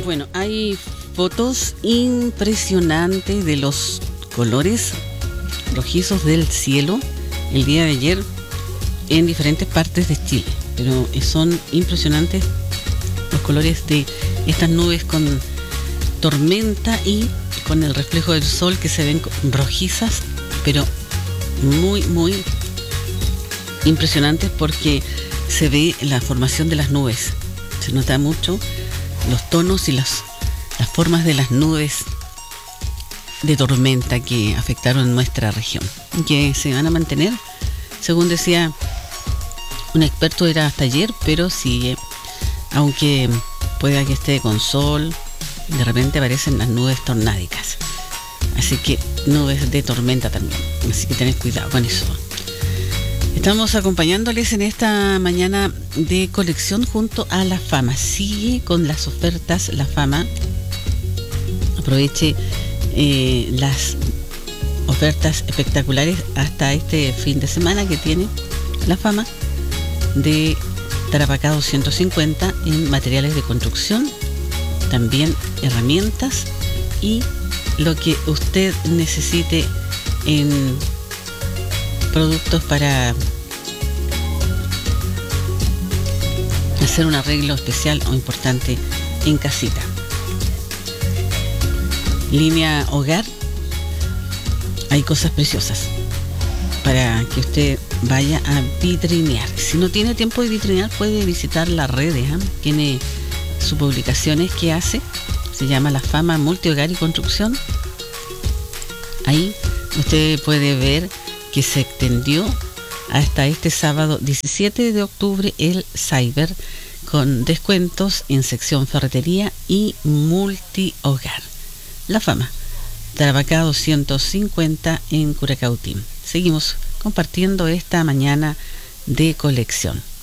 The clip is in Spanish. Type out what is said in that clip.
Bueno, hay fotos impresionantes de los colores rojizos del cielo el día de ayer en diferentes partes de Chile, pero son impresionantes los colores de estas nubes con tormenta y con el reflejo del sol, que se ven rojizas, pero muy impresionantes, porque se ve la formación de las nubes, se nota mucho los tonos y las formas de las nubes de tormenta que afectaron nuestra región, que se van a mantener, según decía un experto, era hasta ayer, pero sigue, aunque pueda que esté con sol, de repente aparecen las nubes tornádicas, así que nubes de tormenta también, así que tened cuidado con eso. Estamos acompañándoles en esta mañana de colección junto a La Fama. Sigue con las ofertas La Fama. Aproveche las ofertas espectaculares hasta este fin de semana que tiene La Fama, de Tarapacá 250 en materiales de construcción, también herramientas y lo que usted necesite en productos para hacer un arreglo especial o importante en casita. Línea hogar, hay cosas preciosas para que usted vaya a vitrinear. Si no tiene tiempo de vitrinear, puede visitar las redes, tiene sus publicaciones que hace, se llama La Fama Multihogar y Construcción. Ahí usted puede ver que se extendió hasta este sábado 17 de octubre el Cyber, con descuentos en sección ferretería y multihogar. La Fama, Tarapacá 250 en Curacautín. Seguimos compartiendo esta mañana de colección.